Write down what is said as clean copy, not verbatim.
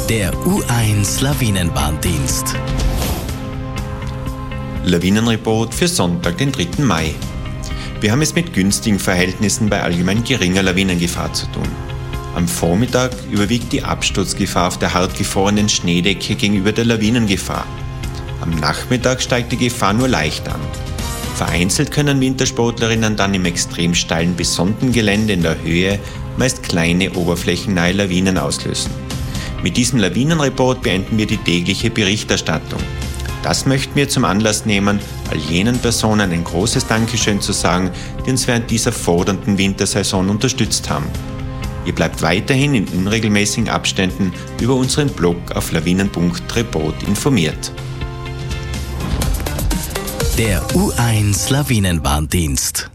Der U1 Lawinenwarndienst. Lawinenreport für Sonntag, den 3. Mai. Wir haben es mit günstigen Verhältnissen bei allgemein geringer Lawinengefahr zu tun. Am Vormittag überwiegt die Absturzgefahr auf der hart gefrorenen Schneedecke gegenüber der Lawinengefahr. Am Nachmittag steigt die Gefahr nur leicht an. Vereinzelt können Wintersportlerinnen dann im extrem steilen besonnten Gelände in der Höhe meist kleine oberflächennahe Lawinen auslösen. Mit diesem Lawinenreport beenden wir die tägliche Berichterstattung. Das möchten wir zum Anlass nehmen, all jenen Personen ein großes Dankeschön zu sagen, die uns während dieser fordernden Wintersaison unterstützt haben. Ihr bleibt weiterhin in unregelmäßigen Abständen über unseren Blog auf lawinen.report informiert. Der U1 Lawinenwarndienst.